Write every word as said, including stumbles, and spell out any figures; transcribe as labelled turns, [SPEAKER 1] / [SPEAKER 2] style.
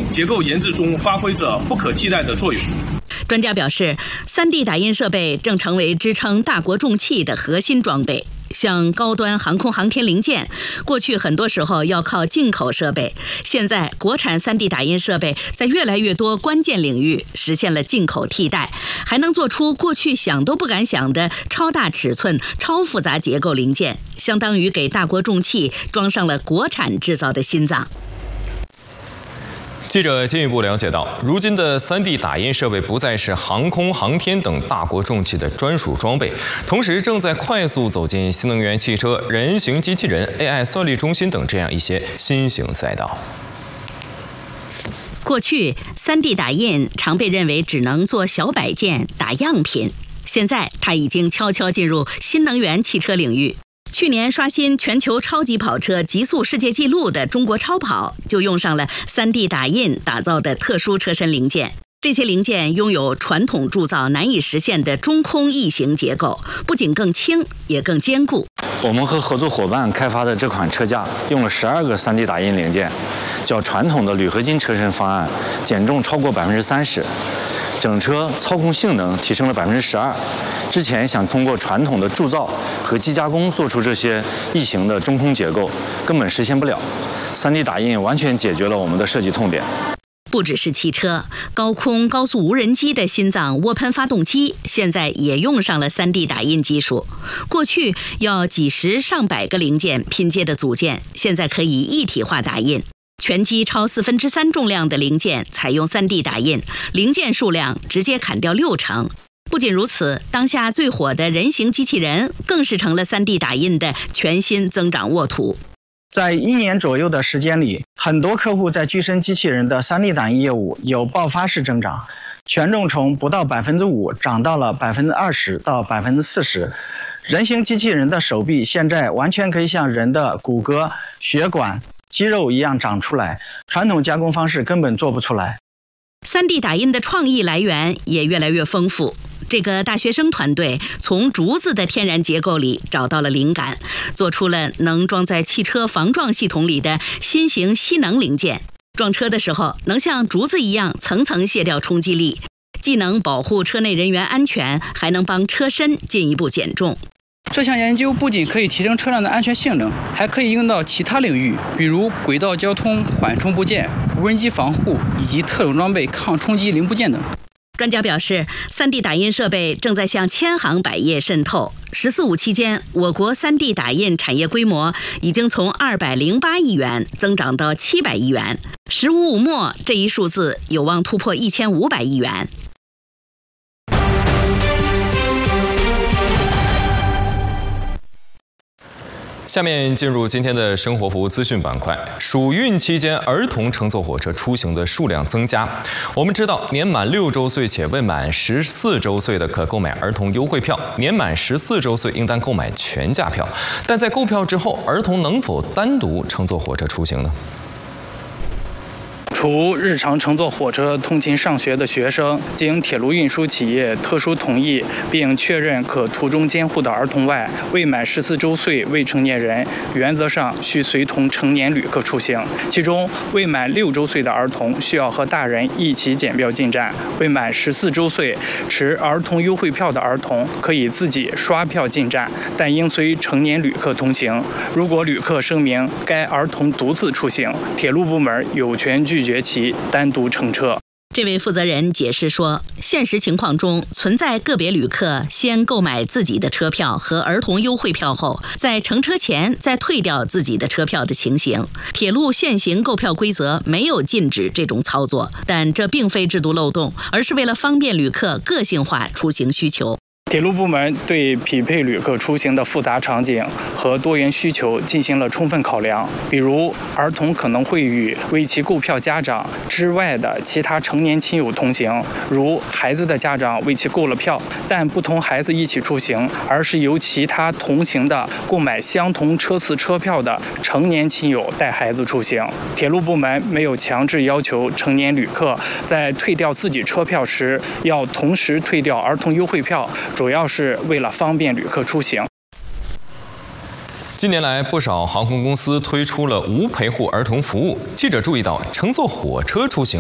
[SPEAKER 1] 结构研制中发挥着不可替代的作用。
[SPEAKER 2] 专家表示，三 D 打印设备正成为支撑大国重器的核心装备。像高端航空航天零件，过去很多时候要靠进口设备，现在国产 三 D 打印设备在越来越多关键领域实现了进口替代，还能做出过去想都不敢想的超大尺寸、超复杂结构零件，相当于给大国重器装上了国产制造的心脏。
[SPEAKER 3] 记者进一步了解到，如今的 三 D 打印设备不再是航空航天等大国重器的专属装备，同时正在快速走进新能源汽车、人形机器人、A I 算力中心等这样一些新型赛道。
[SPEAKER 2] 过去 三 D 打印常被认为只能做小摆件、打样品，现在它已经悄悄进入新能源汽车领域。去年刷新全球超级跑车极速世界纪录的中国超跑，就用上了 三 D 打印打造的特殊车身零件。这些零件拥有传统铸造难以实现的中空异形结构，不仅更轻，也更坚固。
[SPEAKER 4] 我们和合作伙伴开发的这款车架用了十二个 三 D 打印零件，较传统的铝合金车身方案减重超过百分之三十。整车操控性能提升了百分之十二。之前想通过传统的铸造和机加工做出这些异形的中空结构，根本实现不了。三 D 打印完全解决了我们的设计痛点。
[SPEAKER 2] 不只是汽车，高空高速无人机的心脏涡喷发动机现在也用上了 三 D 打印技术。过去要几十上百个零件拼接的组件，现在可以一体化打印。全机超四分之三重量的零件采用 三 D 打印，零件数量直接砍掉六成。不仅如此，当下最火的人形机器人更是成了 三 D 打印的全新增长沃土。
[SPEAKER 5] 在一年左右的时间里，很多客户在具身机器人的 三 D 打印业务有爆发式增长，权重从不到百分之五涨到了百分之二十到百分之四十。人形机器人的手臂现在完全可以像人的骨骼、血管、肌肉一样长出来，传统加工方式根本做不出来。
[SPEAKER 2] 三 D 打印的创意来源也越来越丰富。这个大学生团队从竹子的天然结构里找到了灵感，做出了能装在汽车防撞系统里的新型吸能零件。撞车的时候能像竹子一样层层卸掉冲击力，既能保护车内人员安全，还能帮车身进一步减重。
[SPEAKER 6] 这项研究不仅可以提升车辆的安全性能，还可以用到其他领域，比如轨道交通、缓冲部件、无人机防护以及特种装备抗冲击零部件等。
[SPEAKER 2] 专家表示， 三 D 打印设备正在向千行百业渗透。十四五期间，我国 三 D 打印产业规模已经从二百零八亿元增长到七百亿元，十五五末这一数字有望突破一千五百亿元。
[SPEAKER 3] 下面进入今天的生活服务资讯板块。暑运期间，儿童乘坐火车出行的数量增加。我们知道，年满六周岁且未满十四周岁的可购买儿童优惠票，年满十四周岁应当购买全价票。但在购票之后，儿童能否单独乘坐火车出行呢？
[SPEAKER 6] 除日常乘坐火车通勤上学的学生，经铁路运输企业特殊同意并确认可途中监护的儿童外，未满十四周岁未成年人原则上需随同成年旅客出行。其中，未满六周岁的儿童需要和大人一起检票进站；未满十四周岁持儿童优惠票的儿童可以自己刷票进站，但应随成年旅客同行。如果旅客声明该儿童独自出行，铁路部门有权拒绝其单独乘车。
[SPEAKER 2] 这位负责人解释说，现实情况中存在个别旅客先购买自己的车票和儿童优惠票后，在乘车前再退掉自己的车票的情形。铁路现行购票规则没有禁止这种操作，但这并非制度漏洞，而是为了方便旅客个性化出行需求。
[SPEAKER 6] 铁路部门对匹配旅客出行的复杂场景和多元需求进行了充分考量，比如儿童可能会与为其购票家长之外的其他成年亲友同行，如孩子的家长为其购了票，但不同孩子一起出行，而是由其他同行的购买相同车次车票的成年亲友带孩子出行。铁路部门没有强制要求成年旅客在退掉自己车票时要同时退掉儿童优惠票，主要是为了方便旅客出行。
[SPEAKER 3] 近年来，不少航空公司推出了无陪护儿童服务。记者注意到，乘坐火车出行